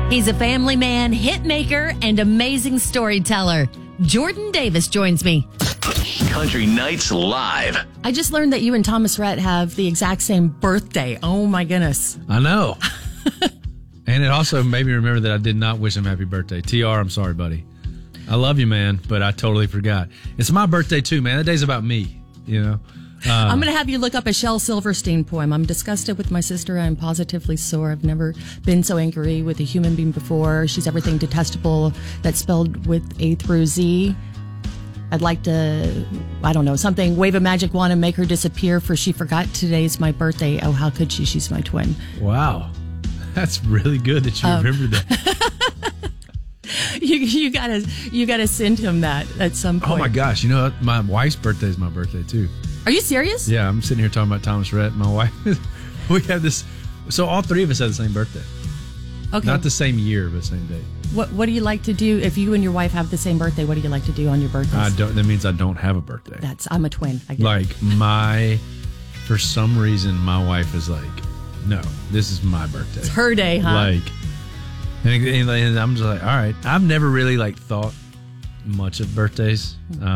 He's a family man, hit maker, and amazing storyteller. Jordan Davis joins me. Country Nights Live. I just learned that you and Thomas Rhett have the exact same birthday. Oh, my goodness. I know. And it also made me remember that I did not wish him happy birthday. TR, I'm sorry, buddy. I love you, man, but I totally forgot. It's my birthday, too, man. That day's about me, you know? I'm going to have you look up a Shel Silverstein poem. I'm disgusted with my sister. I'm positively sore. I've never been so angry with a human being before. She's everything detestable that's spelled with A through Z. I'd like to, I don't know, something, wave a magic wand and make her disappear, for she forgot today's my birthday. Oh, how could she? She's my twin. Wow. That's really good that you remembered that. You gotta send him that at some point. Oh, my gosh. You know what? My wife's birthday is my birthday, too. Are you serious? Yeah, I'm sitting here talking about Thomas Rhett and my wife. We have this. So all three of us have the same birthday. Okay. Not the same year, but same day. What do you like to do if you and your wife have the same birthday? What do you like to do on your birthdays? That means I don't have a birthday. I'm a twin. I get like for some reason, my wife is like, no, this is my birthday. It's her day, huh? Like, and I'm just like, all right. I've never really thought much of birthdays.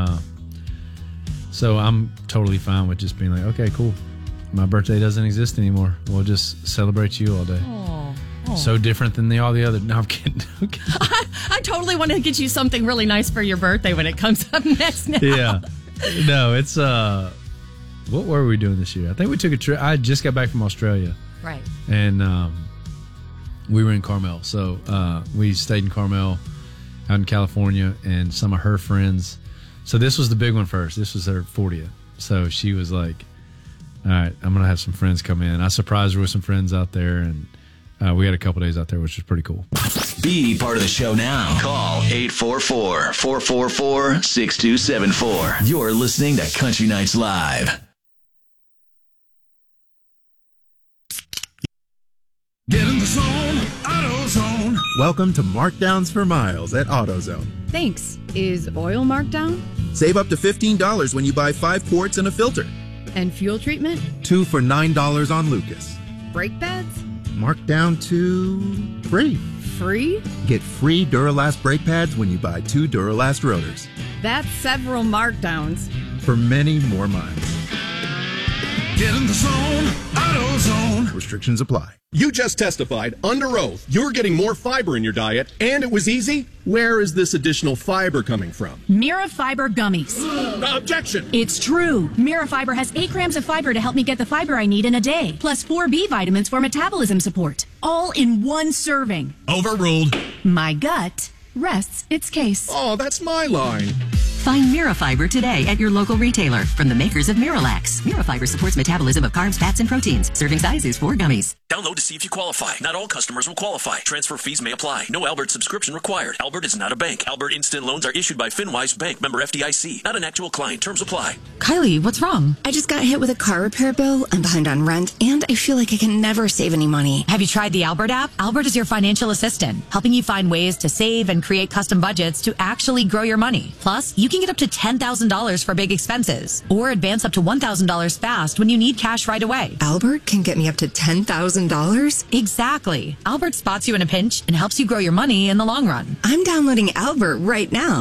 So I'm totally fine with just being like, okay, cool. My birthday doesn't exist anymore. We'll just celebrate you all day. Aww. So different than all the other. No, I'm kidding. I totally want to get you something really nice for your birthday when it comes up next now. Yeah. No, it's, what were we doing this year? I think we took a trip. I just got back from Australia. Right. And we were in Carmel. So we stayed in Carmel out in California, and some of her friends. So this was the big one first. This was her 40th. So she was like, all right, I'm going to have some friends come in. I surprised her with some friends out there, and we had a couple days out there, which was pretty cool. Be part of the show now. Call 844-444-6274. You're listening to Country Nights Live. Get in the zone, AutoZone. Welcome to Markdowns for Miles at AutoZone. Thanks. Is oil marked down? Save up to $15 when you buy 5 quarts and a filter. And fuel treatment? 2 for $9 on Lucas. Brake pads? Marked down to free. Free? Get free Duralast brake pads when you buy 2 Duralast rotors. That's several markdowns. For many more miles. Get in the zone, AutoZone. Restrictions apply. You just testified under oath you're getting more fiber in your diet, and it was easy. Where is this additional fiber coming from? Mira Fiber Gummies. Objection! It's true. Mira Fiber has 8 grams of fiber to help me get the fiber I need in a day, plus 4 B vitamins for metabolism support. All in one serving. Overruled. My gut rests its case. Oh, that's my line. Find Mirafiber today at your local retailer from the makers of Miralax. Mirafiber supports metabolism of carbs, fats, and proteins. Serving size is 4 gummies. Download to see if you qualify. Not all customers will qualify. Transfer fees may apply. No Albert subscription required. Albert is not a bank. Albert Instant Loans are issued by FinWise Bank, member FDIC. Not an actual client. Terms apply. Kylie, what's wrong? I just got hit with a car repair bill. I'm behind on rent, and I feel like I can never save any money. Have you tried the Albert app? Albert is your financial assistant, helping you find ways to save and create custom budgets to actually grow your money. Plus, you can get up to $10,000 for big expenses, or advance up to $1,000 fast when you need cash right away. Albert can get me up to $10,000? Exactly. Albert spots you in a pinch and helps you grow your money in the long run. I'm downloading Albert right now.